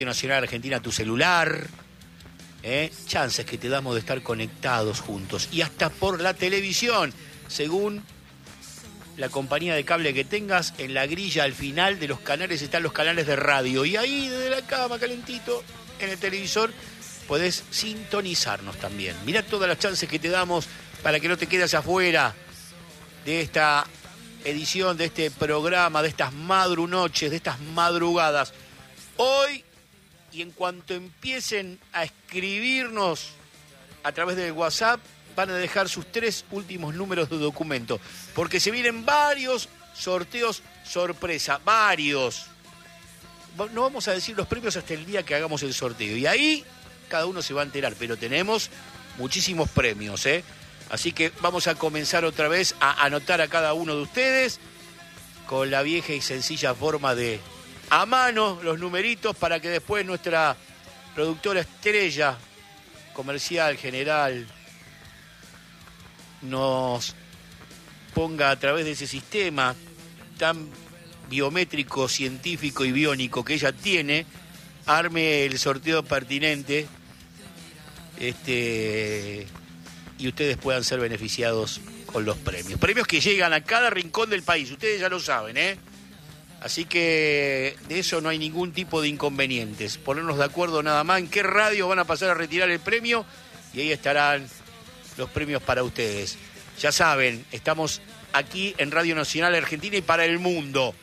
Nacional Argentina a tu celular, chances que te damos de estar conectados juntos y hasta por la televisión, según la compañía de cable que tengas. En la grilla al final de los canales están los canales de radio y ahí desde la cama calentito en el televisor podés sintonizarnos también. Mirá todas las chances que te damos para que no te quedes afuera de esta edición, de este programa, de estas madrunoches, de estas madrugadas. Hoy, y en cuanto empiecen a escribirnos a través del WhatsApp, van a dejar sus 3 últimos números de documento, porque se vienen varios sorteos sorpresa, varios. No vamos a decir los premios hasta el día que hagamos el sorteo, y ahí cada uno se va a enterar, pero tenemos muchísimos premios, Así que vamos a comenzar otra vez a anotar a cada uno de ustedes con la vieja y sencilla forma de a mano los numeritos para que después nuestra productora estrella comercial general nos ponga a través de ese sistema tan biométrico, científico y biónico que ella tiene, arme el sorteo pertinente y ustedes puedan ser beneficiados con los premios. Premios que llegan a cada rincón del país, ustedes ya lo saben, Así que de eso no hay ningún tipo de inconvenientes. Ponernos de acuerdo nada más en qué radio van a pasar a retirar el premio y ahí estarán los premios para ustedes. Ya saben, estamos aquí en Radio Nacional Argentina y para el mundo.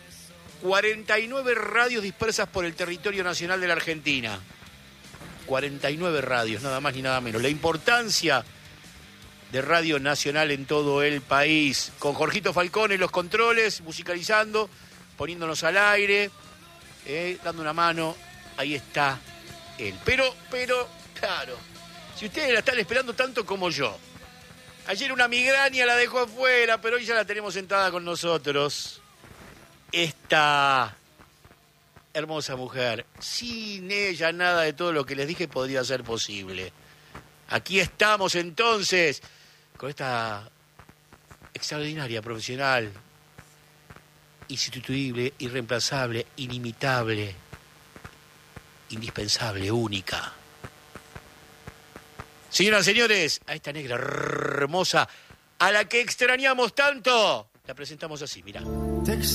49 radios dispersas por el territorio nacional de la Argentina. 49 radios, nada más ni nada menos. La importancia de Radio Nacional en todo el país. Con Jorgito Falcón en los controles, musicalizando, poniéndonos al aire, dando una mano, ahí está él. Pero, claro, si ustedes la están esperando tanto como yo, ayer una migraña la dejó afuera, pero hoy ya la tenemos sentada con nosotros. Esta hermosa mujer, sin ella nada de todo lo que les dije podría ser posible. Aquí estamos entonces, con esta extraordinaria profesional, insustituible, irreemplazable, inimitable, indispensable, única. Señoras y señores, a esta negra hermosa, a la que extrañamos tanto, la presentamos así, mirá.